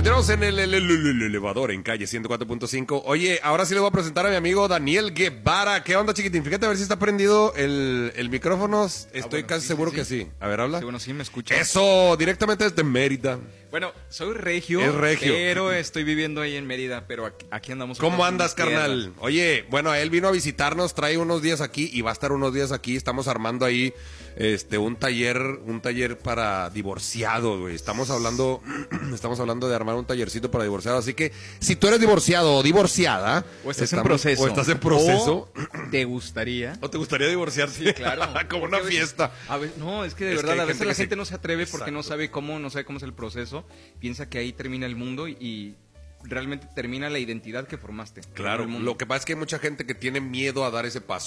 Continuamos en el elevador en calle 104.5. Oye, ahora sí le voy a presentar a mi amigo Daniel Guevara. ¿Qué onda, chiquitín? Fíjate a ver si está prendido el micrófono. Estoy casi seguro que sí. A ver, habla. Sí, bueno, sí me escucho. Eso, directamente desde Mérida. Bueno, soy regio, Es regio. pero estoy viviendo ahí en Mérida, pero aquí andamos. ¿Cómo andas, carnal? Oye, bueno, él vino a visitarnos, trae unos días aquí y va a estar unos días aquí. Estamos armando ahí un taller para divorciados, güey. Estamos hablando de armar un tallercito para divorciados. Así que si tú eres divorciado o divorciada, o estás en proceso, o te gustaría, o te gustaría divorciarte, sí, claro, como una fiesta. No, es que de verdad a veces la gente no se atreve porque no sabe cómo es el proceso. Piensa que ahí termina el mundo y realmente termina la identidad que formaste. Claro, lo que pasa es que hay mucha gente que tiene miedo a dar ese paso.